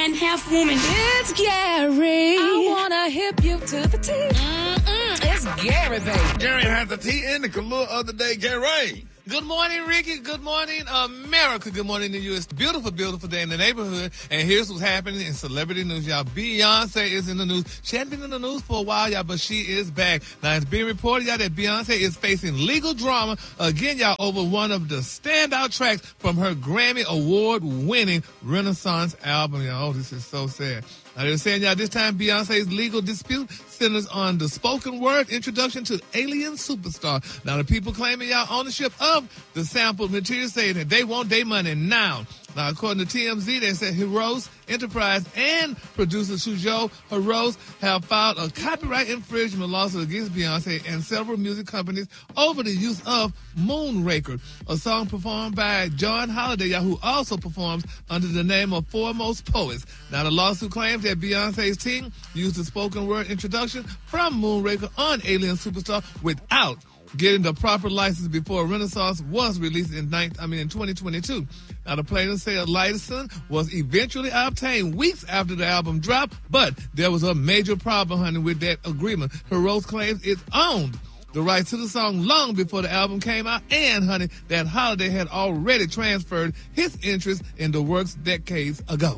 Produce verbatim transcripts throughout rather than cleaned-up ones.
man, half woman. It's Gary. I wanna hip you to the T. Mm-mm, it's Gary, baby. Gary had the T in the Kalua other day. Gary. Good morning, Ricky. Good morning, America. Good morning to you. It's a beautiful, beautiful day in the neighborhood. And here's what's happening in celebrity news, y'all. Beyonce is in the news. She hadn't been in the news for a while, y'all, but she is back. Now, it's being reported, y'all, that Beyonce is facing legal drama, again, y'all, over one of the standout tracks from her Grammy Award-winning Renaissance album, y'all. Oh, this is so sad. Now, they're saying, y'all, this time Beyonce's legal dispute centers on the spoken word introduction to Alien Superstar. Now, the people claiming, y'all, ownership of the sampled material saying that they want their money now. Now, according to T M Z, they said Heroes Enterprise and producer Shujo Heroes have filed a copyright infringement lawsuit against Beyonce and several music companies over the use of Moonraker, a song performed by John Holiday, who also performs under the name of Foremost Poets. Now, the lawsuit claims that Beyonce's team used the spoken word introduction from Moonraker on Alien Superstar without getting the proper license before Renaissance was released in nine, I mean in twenty twenty-two. Now, the plaintiff said license was eventually obtained weeks after the album dropped, but there was a major problem, honey, with that agreement. Heroes claims it owned the rights to the song long before the album came out, and, honey, that Holiday had already transferred his interest in the works decades ago.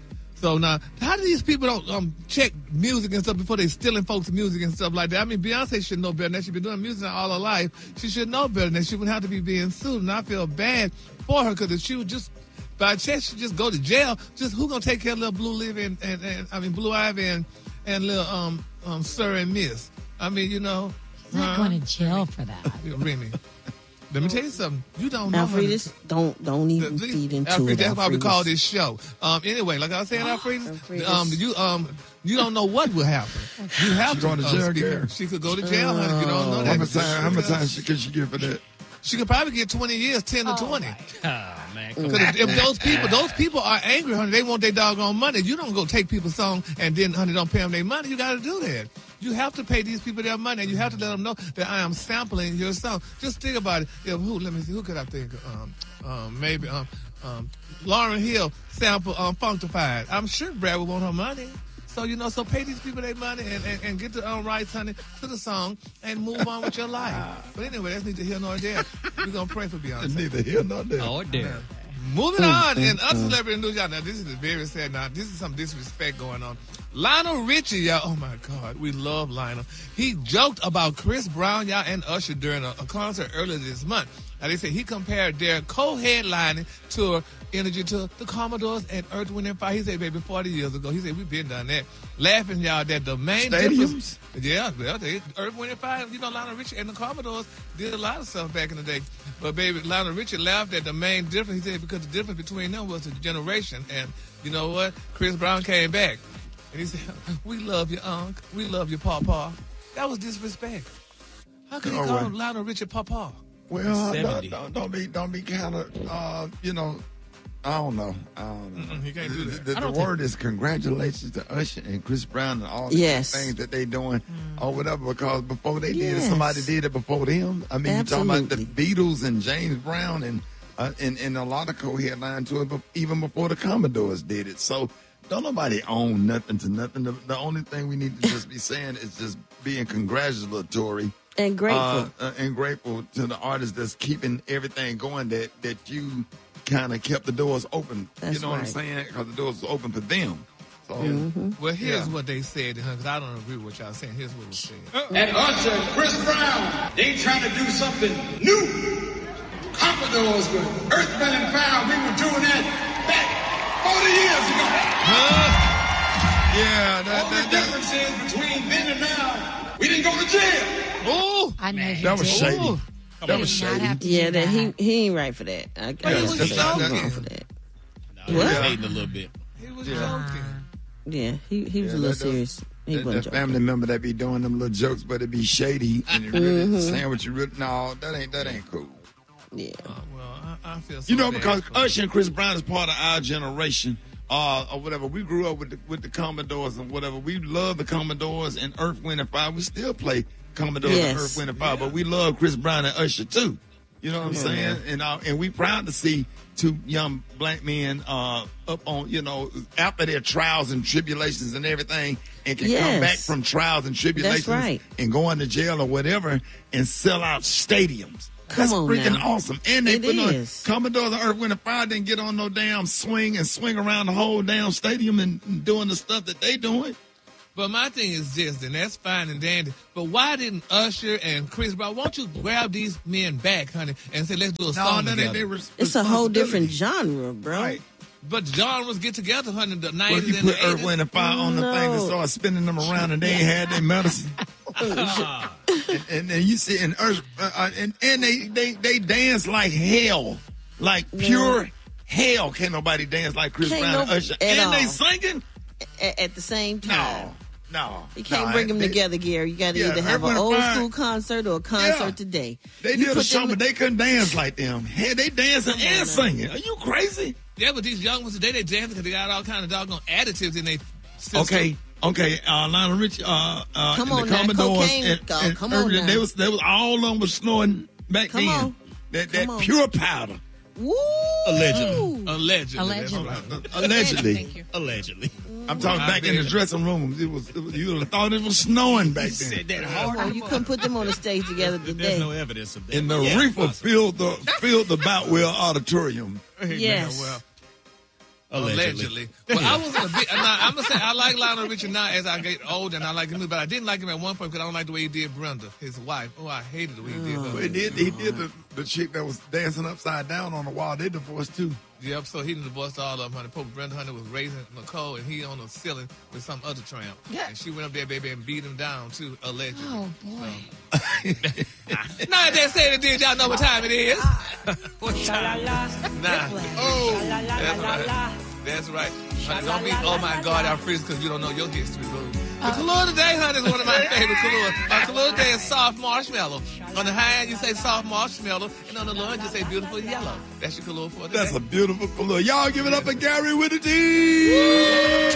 So now, how do these people don't um, check music and stuff before they stealing folks' music and stuff like that? I mean, Beyonce should know better than that. She's been doing music all her life. She should know better than that. She wouldn't have to be being sued. And I feel bad for her because if she would just, by chance, she just go to jail. Just who gonna take care of little Blue Ivy and, and, and I mean Blue Ivy and and little um um Sir and Miss? I mean, you know, I'm not huh? going to jail for that. Remy. Let me tell you something. You don't know. Alfredus, don't don't even the, feed into Alfred, it. that's why we Alfredus. call this show. Um, anyway, like I was saying, Alfredus, Alfredus. um, you um, you don't know what will happen. You have She to going to uh, jail, speak- Gary? She could go to jail, honey. You don't know that. How much time, how much time she- can she get for that? She could probably get twenty years, ten to twenty. Oh, man. Come Because if, if those people, those people are angry, honey, they want their doggone money. You don't go take people's song and then, honey, don't pay them their money. You got to do that. You have to pay these people their money, and you have to let them know that I am sampling your song. Just think about it. If who? Let me see. Who could I think? Um, um, maybe um, um, Lauryn Hill sample um, Funkified. I'm sure Brad would want her money. So, you know, so pay these people their money and, and, and get the um, rights, honey, to the song and move on with your life. But anyway, that's neither here nor there. We're going to pray for Beyonce. Neither here nor there. Oh, dear. Moving on, in other celebrity news, y'all, now this is very sad. Now, this is some disrespect going on. Lionel Richie, y'all, oh my God, we love Lionel. He joked about Chris Brown, y'all, and Usher during a, a concert earlier this month. Now, they say he compared their co-headlining tour energy to the Commodores and Earth, Wind and Fire. He said, baby, forty years ago. He said, we've been done that. Laughing, y'all, that the main Stadiums? difference. Yeah, well, they, Earth, Wind and Fire, you know, Lionel Richie and the Commodores did a lot of stuff back in the day. But, baby, Lionel Richie laughed at the main difference. He said, because the difference between them was the generation. And you know what? Chris Brown came back. And he said, we love you, Unc. We love you, Papa. That was disrespect. How could he All call right. Lionel Richie Papa? Well, seventy. don't, don't, don't be, don't be kind of, uh, you know, I don't know. I don't know. Mm-mm, he can't do that. The, the, I the don't word is congratulations to Usher and Chris Brown and all the Yes. things that they doing or whatever. Because before they did it, Yes. somebody did it before them. I mean, you talking about the Absolutely. Beatles and James Brown and uh, and, and a lot of co-headline to it, but even before the Commodores did it. So don't nobody own nothing to nothing. The, the only thing we need to just be saying is just being congratulatory. And grateful. Uh, uh, and grateful to the artists that's keeping everything going that, that you kind of kept the doors open. That's you know what I'm right. saying? Because the doors were open for them. So, Well, here's Yeah. what they said, because I don't agree with what y'all saying. Here's what was said. And Usher and Chris Brown, they trying to do something new. Commodores with Earth, Wind and Fire, we were doing that back forty years ago. yeah, that, All the that, that, difference is between then and now, we didn't go to jail. Oh, I know you that was did. shady. Ooh. That was did not shady. have to Yeah, do that he that. he ain't right for that. I, I he gotta was say he's joking. wrong for that. No, What? he's hating a little bit. he was Yeah. joking. Yeah, he he was Yeah, a little that- serious. He That, wasn't that joking. family member that be doing them little jokes, but it be shady and it really Mm-hmm. saying what you really. No, that ain't that ain't cool. Yeah. Uh, well, I, I feel so You know, bad because for- Usher and Chris Brown is part of our generation, uh, or whatever. We grew up with the, with the Commodores and whatever. We love the Commodores and Earth, Wind and Fire. We still play Commodores and Yes. Earth, Wind and Fire, but we love Chris Brown and Usher too. You know what I'm saying? And uh, and we proud to see two young black men uh, up on, you know, after their trials and tribulations and everything, and can Yes. come back from trials and tribulations right. and go into jail or whatever and sell out stadiums. Come That's on freaking now. awesome. And they It put on is. Commodore the Earth, Wind, and Fire didn't get on no damn swing and swing around the whole damn stadium and, and doing the stuff that they doing. But my thing is this, and that's fine and dandy. But why didn't Usher and Chris Brown, why don't you grab these men back, honey, and say, let's do a song that together? ain't their res- It's a whole different responsibility. genre, bro. Right. But genres get together, honey, the Well, nineties you and the put Earth, eighties. Wind, and Fire on the thing and No. start spinning them around and they ain't had their medicine. and, and then you see, and Earth, uh, uh, and, and they, they, they dance like hell, like pure hell. Can't nobody dance like Chris Can't Brown and no- Usher. at And they all. singing? At, at the same time. No, no. You can't no, bring them they- together, Gary. You got to Yeah, either have Earth, an Wind, and old Fire- school concert or a concert Yeah. today. They You did a put show, them- but they couldn't dance like them. Hey, they dancing and now. singing. Are you crazy? Yeah, but these young ones today, they dancing because they got all kind of doggone additives in their system. Okay, okay. Uh, Lionel Richie, uh, uh, Come and on the now, Commodores, cocaine, and, go, and come on Earth, now. they was, they was all of them was snorting back Come then. on. That Come that on. pure powder, Woo! Allegedly. Allegedly. Allegedly. That's right. allegedly. Thank you. Allegedly. I'm talking I back in the bet. dressing room. It was, it was you would have thought it was snowing back then. Said that hard. Oh, you couldn't put them on the stage together There's today. no evidence of that. And the Yeah, reefer possible. filled the filled the Boutwell Auditorium. Hey, Yes. man, well, Allegedly. allegedly. Well, I was a bit. Now, I'm gonna say I like Lionel Richie now as I get older, and I like him, but I didn't like him at one point because I don't like the way he did Brenda, his wife. Oh, I hated the way he did her. He did he did the, the chick that was dancing upside down on the wall. They divorced too. Yep, so he done divorced all of them, honey. Poor Brenda Hunter was raising Nicole, and he on the ceiling with some other tramp. Yeah. And she went up there, baby, and beat him down, too, allegedly. Oh, boy. Nah, if they said it did, y'all know what time it is. What time? Nah. Oh, that's right. That's right. Honey, don't be, oh my God, I'm freezing because you don't know your history, boo. The Kahlua today, honey, is one of my favorite Kahlua. Uh, Kahlua today is soft marshmallow. On the high end, you say soft marshmallow, and on the low end, you say beautiful yellow. That's your Kahlua for today. That's a beautiful color. Y'all give it up for Gary with a D.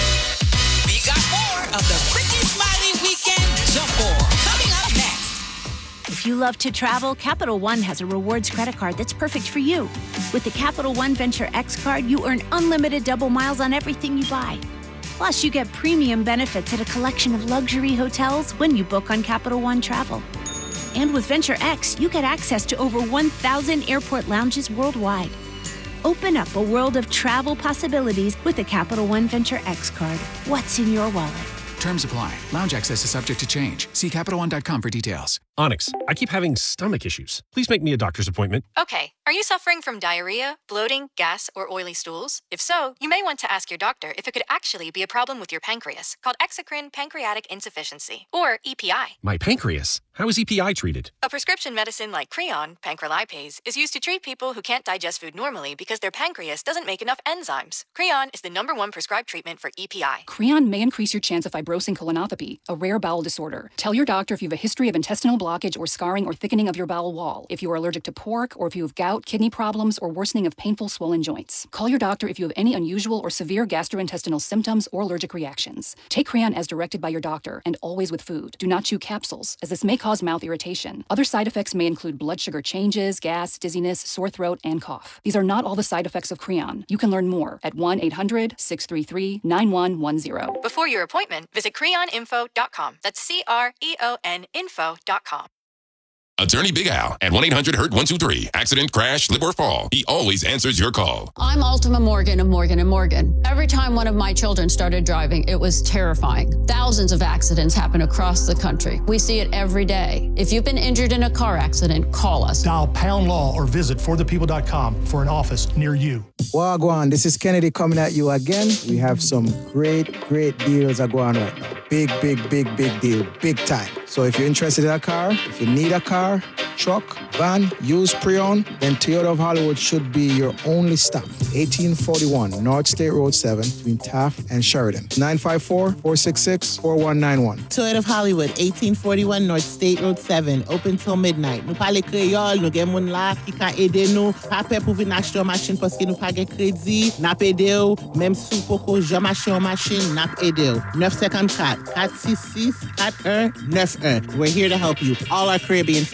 We got more of the Quickie Smiley Weekend Jump Ball coming up next. If you love to travel, Capital One has a rewards credit card that's perfect for you. With the Capital One Venture X card, you earn unlimited double miles on everything you buy. Plus, you get premium benefits at a collection of luxury hotels when you book on Capital One Travel. And with Venture X, you get access to over one thousand airport lounges worldwide. Open up a world of travel possibilities with the Capital One Venture X card. What's in your wallet? Terms apply. Lounge access is subject to change. See Capital One dot com for details. Onyx, I keep having stomach issues. Please make me a doctor's appointment. Okay, are you suffering from diarrhea, bloating, gas, or oily stools? If so, you may want to ask your doctor if it could actually be a problem with your pancreas, called exocrine pancreatic insufficiency, or E P I. My pancreas. How is E P I treated? A prescription medicine like Creon, pancrelipase, is used to treat people who can't digest food normally because their pancreas doesn't make enough enzymes. Creon is the number one prescribed treatment for E P I. Creon may increase your chance of fibrosing colonopathy, a rare bowel disorder. Tell your doctor if you have a history of intestinal blockage or scarring or thickening of your bowel wall, if you are allergic to pork, or if you have gout, kidney problems, or worsening of painful swollen joints. Call your doctor if you have any unusual or severe gastrointestinal symptoms or allergic reactions. Take Creon as directed by your doctor, and always with food. Do not chew capsules, as this may cause mouth irritation. Other side effects may include blood sugar changes, gas, dizziness, sore throat, and cough. These are not all the side effects of Creon. You can learn more at one eight hundred, six three three, nine one one zero. Before your appointment, visit creon info dot com. That's C R E O N info dot com. Attorney Big Al at one eight hundred hurt one two three. Accident, crash, slip, or fall. He always answers your call. I'm Ultima Morgan of Morgan and Morgan. Every time one of my children started driving, it was terrifying. Thousands of accidents happen across the country. We see it every day. If you've been injured in a car accident, call us. Dial pound law or visit for the people dot com for an office near you. Wagwan, this is Kennedy coming at you again. We have some great, great deals are going right now. Big, big, big, big deal. Big time. So if you're interested in a car, if you need a car, truck, van, used pre-owned, then Toyota of Hollywood should be your only stop. eighteen forty-one North State Road seven between Taft and Sheridan. nine five four, four six six, four one nine one. Toyota of Hollywood, eighteen forty-one North State Road seven, open till midnight. Nou pale kreyol, nou gen moun la ki ka ede nou. Pape pou vin achete yon machine paske nou pa gen kredi. Nap ede ou, mem sou poko jam achete yon machine, nap ede ou. nine five four, four six six, four one nine one. We're here to help you. All our Caribbean family.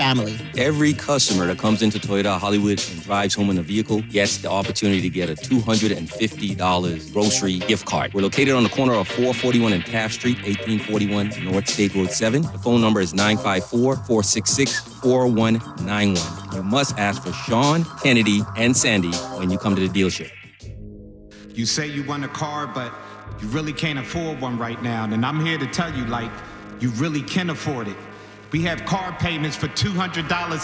Every customer that comes into Toyota Hollywood and drives home in a vehicle gets the opportunity to get a two hundred fifty dollars grocery gift card. We're located on the corner of four forty-one and Taft Street, eighteen forty-one North State Road seven. The phone number is nine five four, four six six, four one nine one. You must ask for Sean, Kennedy, and Sandy when you come to the dealership. You say you want a car, but you really can't afford one right now. And I'm here to tell you, like, you really can afford it. We have car payments for two hundred dollars